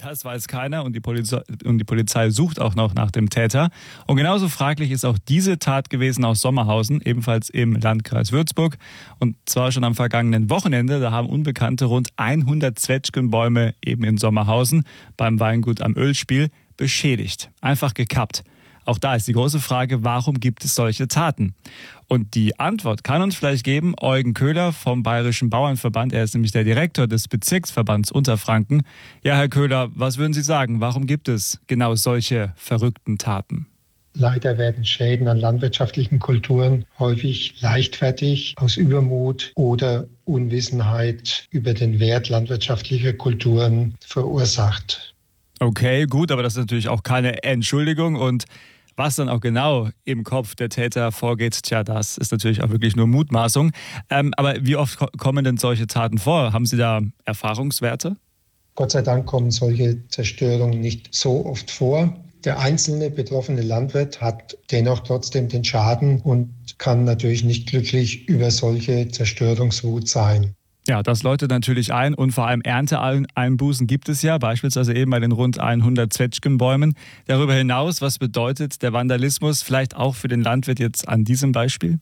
Das weiß keiner und die Polizei sucht auch noch nach dem Täter. Und genauso fraglich ist auch diese Tat gewesen aus Sommerhausen, ebenfalls im Landkreis Würzburg. Und zwar schon am vergangenen Wochenende, da haben Unbekannte rund 100 Zwetschgenbäume eben in Sommerhausen beim Weingut am Ölspiel beschädigt. Einfach gekappt. Auch da ist die große Frage, warum gibt es solche Taten? Und die Antwort kann uns vielleicht geben Eugen Köhler vom Bayerischen Bauernverband. Er ist nämlich der Direktor des Bezirksverbands Unterfranken. Ja, Herr Köhler, was würden Sie sagen? Warum gibt es genau solche verrückten Taten? Leider werden Schäden an landwirtschaftlichen Kulturen häufig leichtfertig aus Übermut oder Unwissenheit über den Wert landwirtschaftlicher Kulturen verursacht. Okay, gut, aber das ist natürlich auch keine Entschuldigung. Und was dann auch genau im Kopf der Täter vorgeht, tja, das ist natürlich auch wirklich nur Mutmaßung. Aber wie oft kommen denn solche Taten vor? Haben Sie da Erfahrungswerte? Gott sei Dank kommen solche Zerstörungen nicht so oft vor. Der einzelne betroffene Landwirt hat dennoch trotzdem den Schaden und kann natürlich nicht glücklich über solche Zerstörungswut sein. Ja, das läutet natürlich ein und vor allem Ernteeinbußen gibt es ja, beispielsweise eben bei den rund 100 Zwetschgenbäumen. Darüber hinaus, was bedeutet der Vandalismus vielleicht auch für den Landwirt jetzt an diesem Beispiel?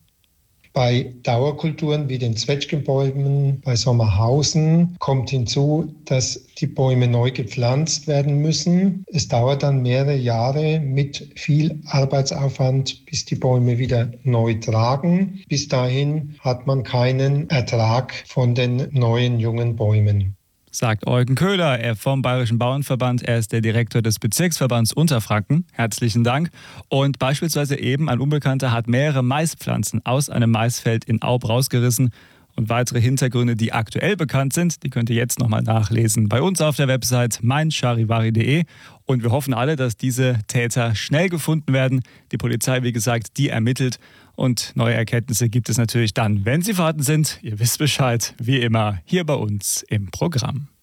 Bei Dauerkulturen wie den Zwetschgenbäumen bei Sommerhausen kommt hinzu, dass die Bäume neu gepflanzt werden müssen. Es dauert dann mehrere Jahre mit viel Arbeitsaufwand, bis die Bäume wieder neu tragen. Bis dahin hat man keinen Ertrag von den neuen jungen Bäumen. Sagt Eugen Köhler, er vom Bayerischen Bauernverband. Er ist der Direktor des Bezirksverbands Unterfranken. Herzlichen Dank. Und beispielsweise eben ein Unbekannter hat mehrere Maispflanzen aus einem Maisfeld in Aub rausgerissen. Und weitere Hintergründe, die aktuell bekannt sind, die könnt ihr jetzt nochmal nachlesen bei uns auf der Website meincharivari.de. Und wir hoffen alle, dass diese Täter schnell gefunden werden. Die Polizei, wie gesagt, die ermittelt. Und neue Erkenntnisse gibt es natürlich dann, wenn sie vorhanden sind. Ihr wisst Bescheid, wie immer, hier bei uns im Programm.